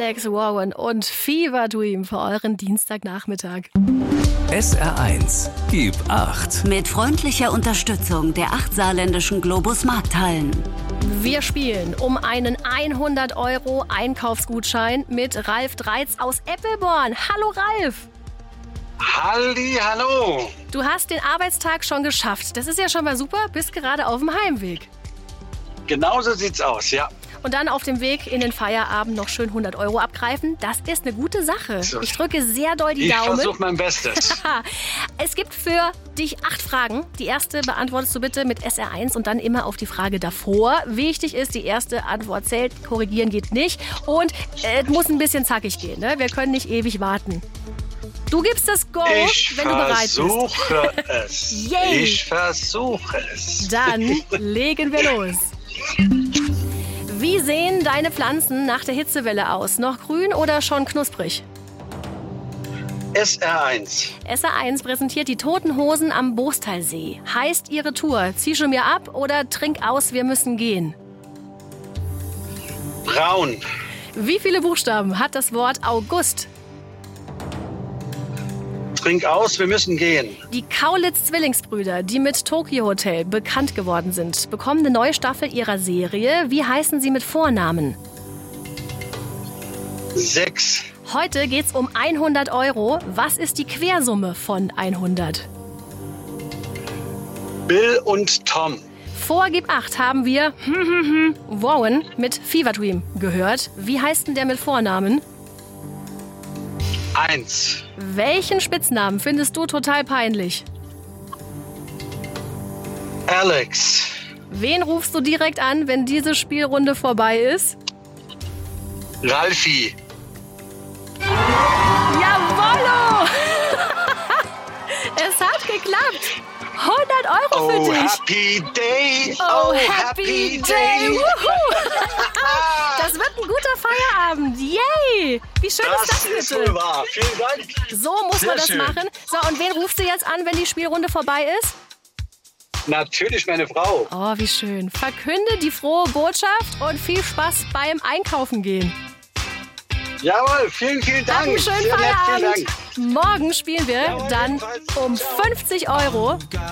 Alex Warren und Fever Dream für euren Dienstagnachmittag. SR1, gib 8. Mit freundlicher Unterstützung der 8 saarländischen Globus Markthallen. Wir spielen um einen 100 € Einkaufsgutschein mit Ralf Dreitz aus Eppelborn. Hallo Ralf! Halli, hallo! Du hast den Arbeitstag schon geschafft. Das ist ja schon mal super, bist gerade auf dem Heimweg. Genau so sieht's aus, ja. Und dann auf dem Weg in den Feierabend noch schön 100 € abgreifen. Das ist eine gute Sache. Ich drücke sehr doll die Daumen. Ich versuche mein Bestes. Es gibt für dich 8 Fragen. Die erste beantwortest du bitte mit SR1 und dann immer auf die Frage davor. Wichtig ist, die erste Antwort zählt. Korrigieren geht nicht. Und es muss ein bisschen zackig gehen. Ne? Wir können nicht ewig warten. Du gibst das Go, wenn du bereit bist. Ich versuche es. Dann legen wir los. Wie sehen deine Pflanzen nach der Hitzewelle aus? Noch grün oder schon knusprig? SR1. SR1 präsentiert die Toten Hosen am Boostalsee. Heißt ihre Tour, zieh schon mir ab oder trink aus, wir müssen gehen? Braun. Wie viele Buchstaben hat das Wort August? Trink aus, wir müssen gehen. Die Kaulitz-Zwillingsbrüder, die mit Tokyo Hotel bekannt geworden sind, bekommen eine neue Staffel ihrer Serie. Wie heißen sie mit Vornamen? 6. Heute geht's um 100 €. Was ist die Quersumme von 100? Bill und Tom. Vor Gib 8 haben wir Warren mit Fever Dream gehört. Wie heißt denn der mit Vornamen? 1. Welchen Spitznamen findest du total peinlich? Alex. Wen rufst du direkt an, wenn diese Spielrunde vorbei ist? Ralfi. Jawollo! Es hat geklappt. 100 € für dich. Happy Day. Oh, happy day. Wuhu. Das wird ein guter Feierabend. Yay! Wie schön ist das ist bitte? wohl wahr. Vielen Dank. So muss man das schön. machen. So, und wen rufst du jetzt an, wenn die Spielrunde vorbei ist? Natürlich meine Frau. Oh, wie schön. Verkünde die frohe Botschaft und viel Spaß beim Einkaufen gehen. Jawohl, vielen Dank. Hab einen schönen Sehr nett, Feierabend. vielen Dank. Morgen spielen wir Jawohl, dann jedenfalls. um 50 €.